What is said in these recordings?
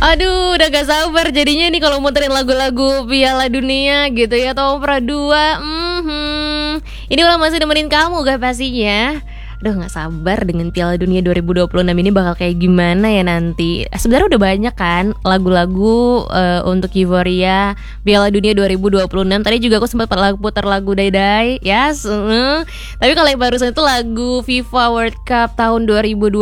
Aduh, udah gak sabar jadinya nih kalau muterin lagu-lagu Piala Dunia gitu ya, Tomra 2. Ini udah masih nemenin kamu gak pastinya. Aduh, gak sabar dengan Piala Dunia 2026 ini bakal kayak gimana ya nanti. Sebenarnya udah banyak kan lagu-lagu untuk Euphoria Piala Dunia 2026. Tadi juga aku sempat putar lagu Dai-Dai, yes. Tapi kalau yang barusan itu lagu FIFA World Cup tahun 2022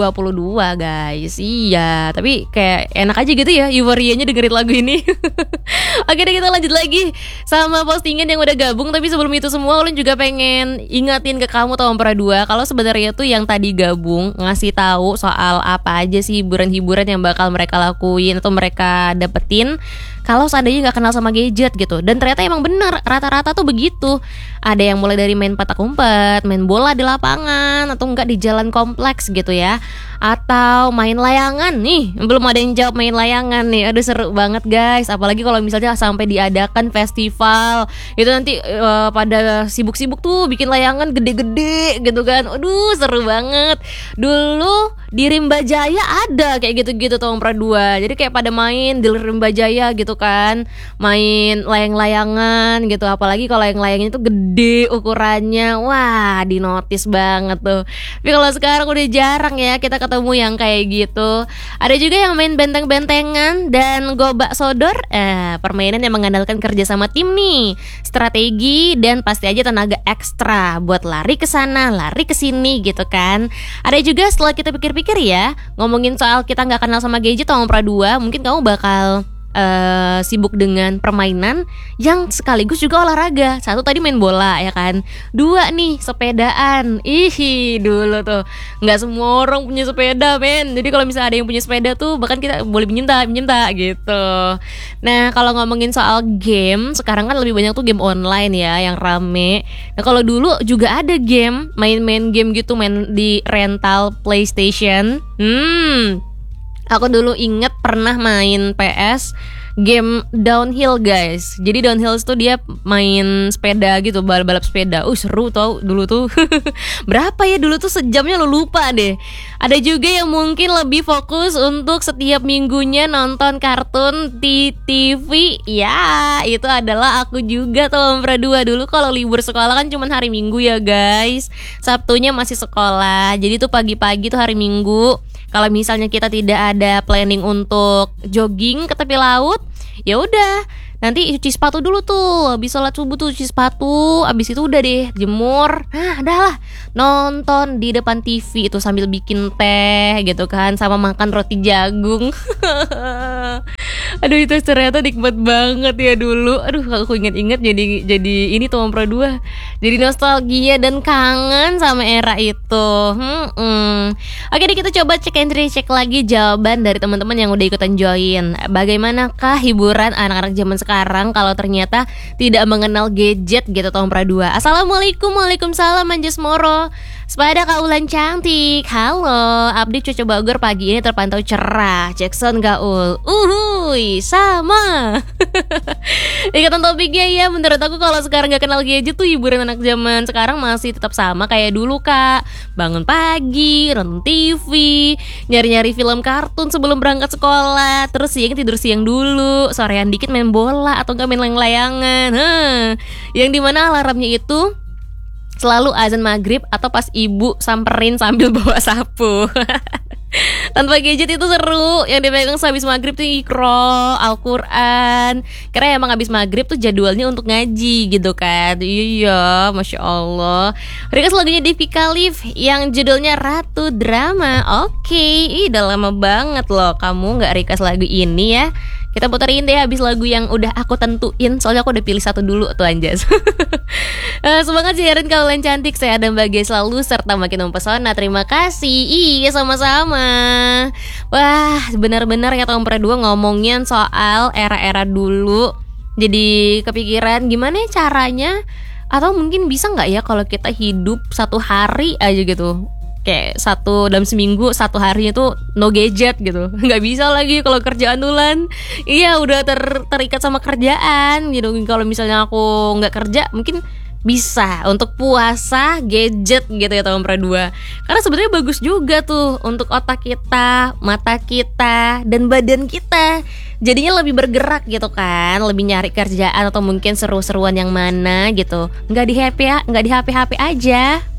guys. Iya, tapi kayak enak aja gitu ya Euphorianya dengerin lagu ini. Oke deh, kita lanjut lagi sama postingan yang udah gabung. Tapi sebelum itu semua, Ulun juga pengen ingatin ke kamu Tomra 2 kalau sebenarnya tuh yang tadi gabung ngasih tahu soal apa aja sih hiburan-hiburan yang bakal mereka lakuin atau mereka dapetin kalau seandainya nggak kenal sama gadget gitu. Dan ternyata emang bener, rata-rata tuh begitu. Ada yang mulai dari main petak umpet, main bola di lapangan, atau enggak di jalan kompleks gitu ya, atau main layangan nih. Belum ada yang jawab main layangan nih. Aduh, seru banget guys. Apalagi kalau misalnya sampai diadakan festival itu nanti pada sibuk-sibuk tuh bikin layangan gede-gede gitu kan. Aduh, seru banget. Dulu di Rimba Jaya ada kayak gitu-gitu Tomra 2. Jadi kayak pada main di Rimba Jaya gitu kan, main layang-layangan gitu. Apalagi kalau yang layangnya itu gede ukurannya, wah dinotis banget tuh. Tapi kalau sekarang udah jarang ya kita ketemu yang kayak gitu. Ada juga yang main benteng-bentengan dan gobak sodor, permainan yang mengandalkan kerja sama tim nih, strategi dan pasti aja tenaga ekstra buat lari ke sana, lari ke sini gitu kan. Ada juga setelah kita pikir-pikir ya, ngomongin soal kita nggak kenal sama gadget Tomra 2, mungkin kamu bakal sibuk dengan permainan yang sekaligus juga olahraga. Satu tadi main bola ya kan, dua nih sepedaan. Dulu tuh nggak semua orang punya sepeda men. Jadi kalau misalnya ada yang punya sepeda tuh bahkan kita boleh minta gitu. Nah kalau ngomongin soal game, sekarang kan lebih banyak tuh game online ya yang rame. Nah kalau dulu juga ada game, main-main game gitu, main di rental PlayStation. Aku dulu inget pernah main PS game downhill guys. Jadi downhill itu dia main sepeda gitu, balap sepeda. Seru tau dulu tuh. Berapa ya dulu tuh sejamnya lo lupa deh. Ada juga yang mungkin lebih fokus untuk setiap minggunya nonton kartun di TV. Ya itu adalah aku juga Tomra 2. Dulu kalau libur sekolah kan cuma hari Minggu ya guys, Sabtunya masih sekolah. Jadi tuh pagi-pagi tuh hari Minggu, kalau misalnya kita tidak ada planning untuk jogging ke tepi laut, ya udah nanti cuci sepatu dulu tuh. Habis sholat subuh tuh cuci sepatu, habis itu udah deh jemur. Udah lah nonton di depan TV itu sambil bikin teh gitu kan, sama makan roti jagung. Aduh itu ternyata nikmat banget ya dulu. Aduh aku inget-inget jadi ini Tomra 2. Jadi nostalgia dan kangen sama era itu. Oke deh, kita coba cek lagi jawaban dari teman-teman yang udah ikutan join. Bagaimanakah hiburan anak-anak zaman sekarang kalau ternyata tidak mengenal gadget gitu Tomra 2. Assalamualaikum, waalaikumsalam Anjas Moro. Sepada kaulan cantik. Halo, update cuaca Bogor pagi ini terpantau cerah. Jackson Gaul. Sama. Ikatan topiknya ya, menurut aku kalau sekarang gak kenal gadget tuh hiburan anak zaman sekarang masih tetap sama kayak dulu kak. Bangun pagi, nonton TV, nyari-nyari film kartun sebelum berangkat sekolah. Terus siang tidur siang dulu, sorean dikit main bola atau gak main layang-layangan. Yang dimana alarmnya itu selalu azan maghrib atau pas ibu samperin sambil bawa sapu. Tanpa gadget itu seru. Yang dipegang habis maghrib tuh Iqra, Al-Quran. Karena emang habis maghrib tuh jadwalnya untuk ngaji gitu kan. Iya, Masya Allah. Request lagunya Devi Khalif yang judulnya Ratu Drama. Oke, udah lama banget loh kamu gak request lagu ini ya. Kita puterin deh habis lagu yang udah aku tentuin. Soalnya aku udah pilih satu dulu tuh Anjas. Semangat siaran kaulan cantik. Saya Adam Bagai selalu serta makin mempesona. Terima kasih. Iya sama-sama. Wah benar-benar ya Tomra 2 ngomongin soal era-era dulu. Jadi kepikiran gimana caranya, atau mungkin bisa gak ya kalau kita hidup satu hari aja gitu, kayak dalam seminggu satu harinya tuh no gadget gitu. Nggak bisa lagi kalau kerjaan Dulan. Iya udah terikat sama kerjaan gitu. Kalau misalnya aku nggak kerja mungkin bisa untuk puasa gadget gitu ya teman Pra 2. Karena sebenarnya bagus juga tuh untuk otak kita, mata kita, dan badan kita. Jadinya lebih bergerak gitu kan, lebih nyari kerjaan atau mungkin seru-seruan yang mana gitu. Nggak di HP aja.